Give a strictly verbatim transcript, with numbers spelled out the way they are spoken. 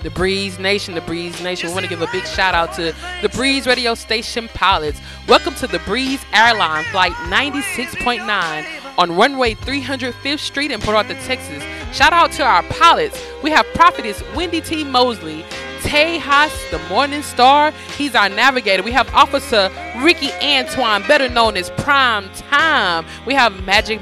The Breeze Nation, the Breeze Nation. We want to give a big shout out to the Breeze radio station pilots. Welcome to the Breeze Airline Flight ninety-six point nine on runway three hundred fifth Street in Port Arthur, Texas. Shout out to our pilots. We have Prophetess Wendy T. Mosley, Tay Haas, the Morning Star. He's our navigator. We have Officer Ricky Antoine, better known as Prime Time. We have Magic